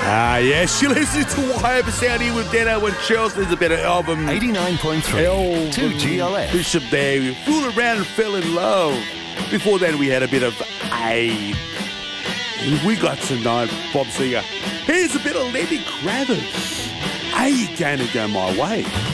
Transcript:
Yes, you're listening to Wire Sound here with Dano and Charles. There's a bit of album 89.3 2GLF. Bishop there. We fooled around and fell in love. Before that, we had a bit of A. We got tonight, Bob Seger. Here's a bit of Lenny Kravitz. Are you going to go my way?